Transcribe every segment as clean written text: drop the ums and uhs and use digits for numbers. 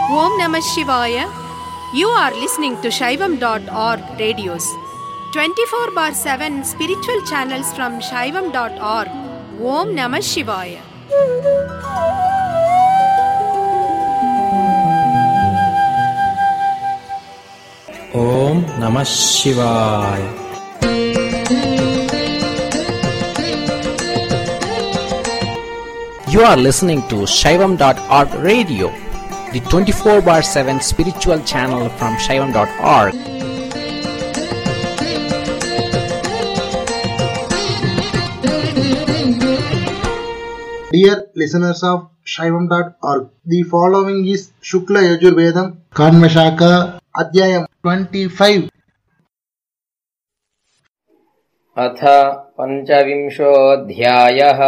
Om Namah Shivaya. You are listening to Shaivam.org radios. 24/7 spiritual channels from Shaivam.org. Om Namah Shivaya. Om Namah Shivaya. You are listening to Shaivam.org radio, the 24/7 spiritual channel from Shaivam.org. Dear listeners of Shaivam.org, the following is Shukla Yajurvedam Kanvashaka Adhyayam 25. अथ पञ्चविंशोऽध्यायः।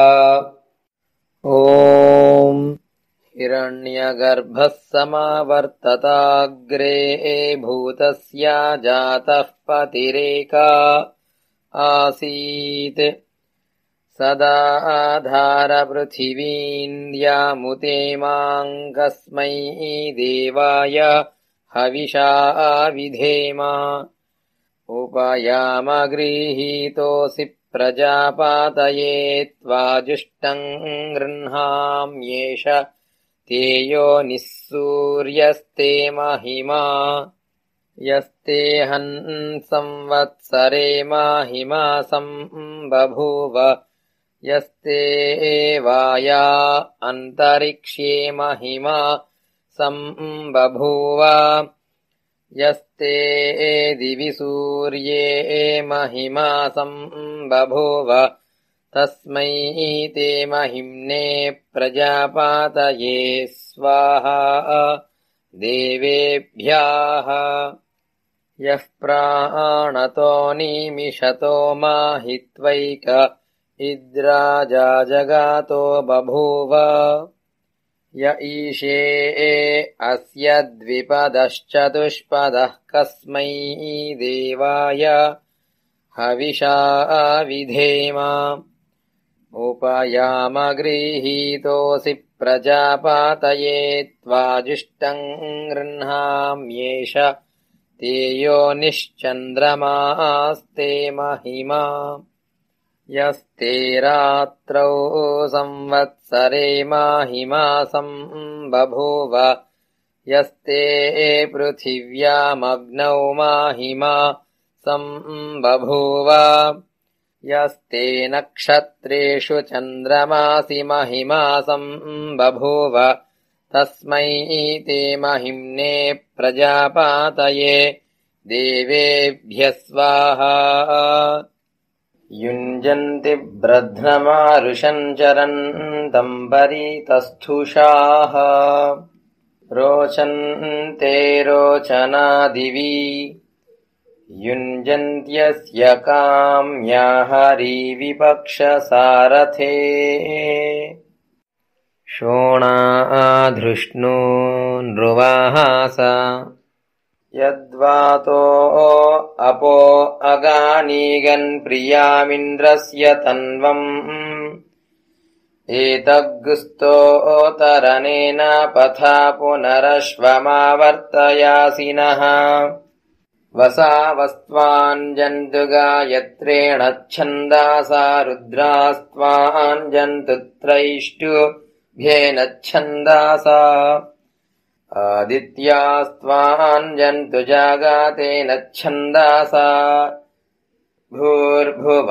ॐ हिरण्यगर्भः समावर्तताग्रे भूतस्य जातः पतिरेका आसीत् सदा आधारपृथिवीं यामुते मां कस्मै देवाय हविषा विधेम उपयामगृहीतोऽसि प्रजापातये त्वाजुष्टं गृह्णाम्येष तेयो निःसूर्यस्ते महिमा यस्ते संवत्सरे महिमा बभूव यस्ते वाया अन्तरिक्षे महिमा बभूव यस्ते दिवि सूर्ये महिमा बभूव तस्मै ते महिम्ने प्रजापातये स्वाहा देवेभ्यः यः प्राणतो निमिषतो माहित्वैक इद्राजा जगातो बभूव य ईशे अस्य द्विपदश्चतुष्पदः कस्मै देवाय हविषा विधेम उपयामगृहीतोऽसि प्रजापातये त्वाजुष्टं गृह्णाम्येष तेयो निश्चन्द्रमास्ते महिमा यस्ते रात्रौ संवत्सरे महिमा बभूव यस्ते पृथिव्यामग्नौ महिमा बभूव यस्ते नक्षत्रेषु चन्द्रमासि महिमा बभूव तस्मै ते महिम्ने प्रजापातये देवेभ्यः स्वाहा युञ्जन्ति ब्रध्नमारुषं चरन्तं परितस्थुषाः रोचन्ते रोचनादिवि युञ्जन्त्यस्य काम्या हरिविपक्षसारथे शोणाधृष्णून्रुवाहास यद्वातो अपो अगानीगन् प्रियामिन्द्रस्य तन्वम् एतग्गुस्तोतरनेन पथा पुनरश्वमावर्तयासिनः वसावस्त्वाञ्जन्तु गायत्रेण छन्दासा रुद्रास्त्वाञ्जन्तु त्रैष्टुभ्येन छन्दासा आदित्यास्त्वाञ्जन्तु जागातेन छन्दासा भूर्भुव